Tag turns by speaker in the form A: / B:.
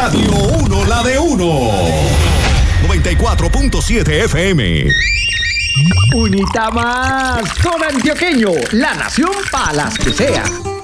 A: Radio 1, la de 1. 94.7 FM.
B: Unita más con Antioqueño, la nación para las que sea.